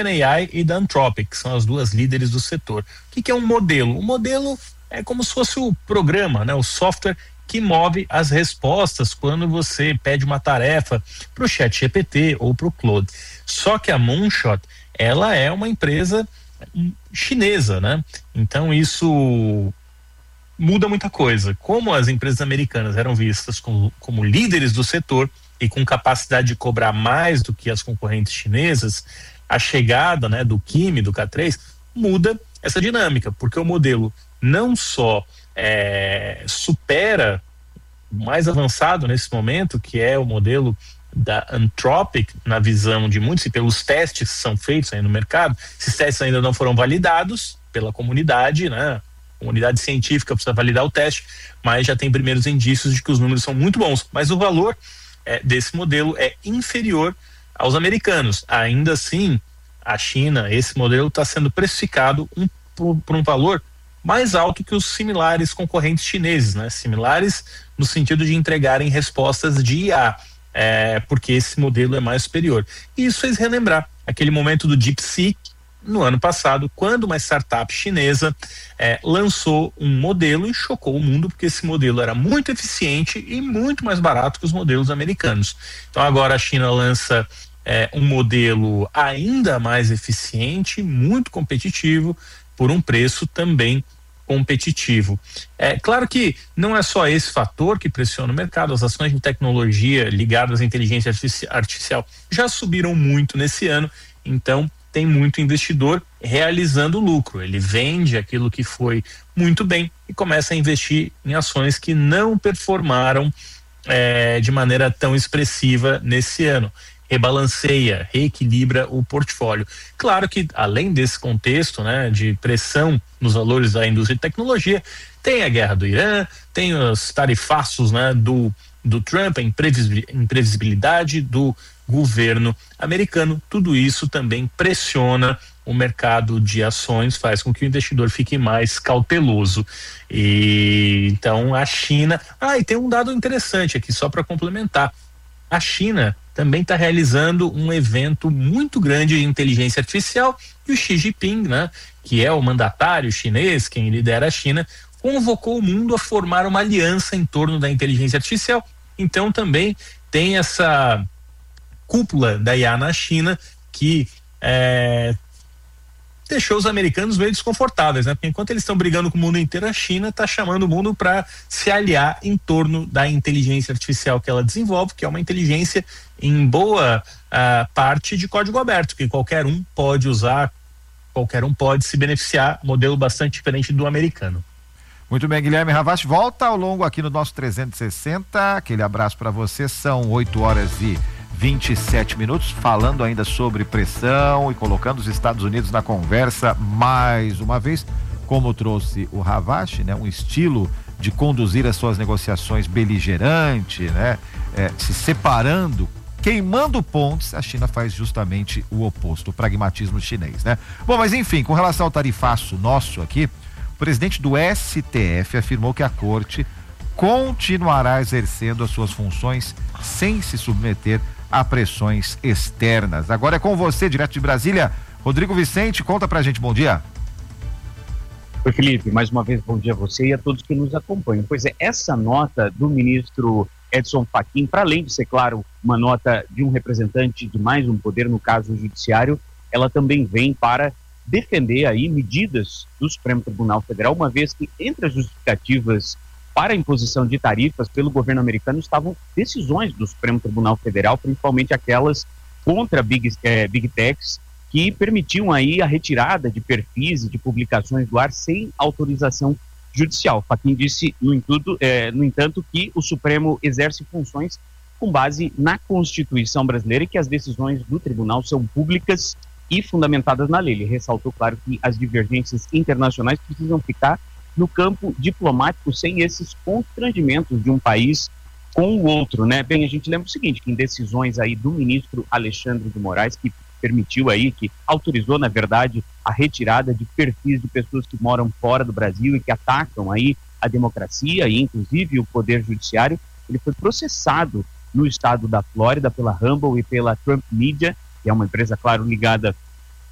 OpenAI e da Anthropic, que são as duas líderes do setor. O que é um modelo? O modelo é como se fosse o programa, né, o software que move as respostas quando você pede uma tarefa para o ChatGPT ou para o Claude. Só que a Moonshot, ela é uma empresa chinesa, né? Então isso muda muita coisa. Como as empresas americanas eram vistas como líderes do setor e com capacidade de cobrar mais do que as concorrentes chinesas, a chegada, né, do Kimi, do K3, muda essa dinâmica, porque o modelo não só supera o mais avançado nesse momento, que é o modelo da Anthropic, na visão de muitos, e pelos testes que são feitos aí no mercado. Esses testes ainda não foram validados pela comunidade, né? A comunidade científica precisa validar o teste, mas já tem primeiros indícios de que os números são muito bons. Mas o valor desse modelo é inferior aos americanos. Ainda assim, a China, esse modelo está sendo precificado por um valor mais alto que os similares concorrentes chineses, né? Similares no sentido de entregarem respostas de IA, porque esse modelo é mais superior. E isso fez relembrar aquele momento do DeepSeek no ano passado, quando uma startup chinesa lançou um modelo e chocou o mundo, porque esse modelo era muito eficiente e muito mais barato que os modelos americanos. Então agora a China lança um modelo ainda mais eficiente, muito competitivo, por um preço também competitivo. É claro que não é só esse fator que pressiona o mercado. As ações de tecnologia ligadas à inteligência artificial já subiram muito nesse ano, então tem muito investidor realizando lucro. Ele vende aquilo que foi muito bem e começa a investir em ações que não performaram de maneira tão expressiva nesse ano. Rebalanceia, reequilibra o portfólio. Claro que, além desse contexto, né, de pressão nos valores da indústria de tecnologia, tem a guerra do Irã, tem os tarifaços, né, do Trump, a imprevisibilidade do governo americano. Tudo isso também pressiona o mercado de ações, faz com que o investidor fique mais cauteloso. E então a China... e tem um dado interessante aqui, só para complementar. A China também está realizando um evento muito grande de inteligência artificial, e o Xi Jinping, né, que é o mandatário chinês, quem lidera a China, convocou o mundo a formar uma aliança em torno da inteligência artificial. Então também tem essa cúpula da IA na China que deixou os americanos meio desconfortáveis, né? Porque enquanto eles estão brigando com o mundo inteiro, a China está chamando o mundo para se aliar em torno da inteligência artificial que ela desenvolve, que é uma inteligência em boa parte de código aberto, que qualquer um pode usar, qualquer um pode se beneficiar, modelo bastante diferente do americano. Muito bem, Guilherme Ravast, volta ao longo aqui no nosso 360, aquele abraço para você. São 8h27, falando ainda sobre pressão e colocando os Estados Unidos na conversa mais uma vez, como trouxe o Ravast, né? Um estilo de conduzir as suas negociações beligerante, né? Se separando, queimando pontes. A China faz justamente o oposto, o pragmatismo chinês, né? Bom, mas enfim, com relação ao tarifaço nosso aqui, o presidente do STF afirmou que a corte continuará exercendo as suas funções sem se submeter a pressões externas. Agora é com você, direto de Brasília, Rodrigo Vicente, conta pra gente. Bom dia. Oi, Felipe, mais uma vez bom dia a você e a todos que nos acompanham. Pois é, essa nota do ministro Edson Fachin, para além de ser, claro, uma nota de um representante de mais um poder, no caso o judiciário, ela também vem para defender aí medidas do Supremo Tribunal Federal, uma vez que entre as justificativas para a imposição de tarifas pelo governo americano estavam decisões do Supremo Tribunal Federal, principalmente aquelas contra Big Techs, que permitiam aí a retirada de perfis e de publicações do ar sem autorização judicial. Fachin disse, no entanto, que o Supremo exerce funções com base na Constituição brasileira e que as decisões do tribunal são públicas e fundamentadas na lei. Ele ressaltou, claro, que as divergências internacionais precisam ficar no campo diplomático sem esses constrangimentos de um país com o outro, né? Bem, a gente lembra o seguinte, que em decisões aí do ministro Alexandre de Moraes, que permitiu aí, que autorizou, na verdade, a retirada de perfis de pessoas que moram fora do Brasil e que atacam aí a democracia e inclusive o poder judiciário, ele foi processado no estado da Flórida pela Rumble e pela Trump Media, que é uma empresa, claro, ligada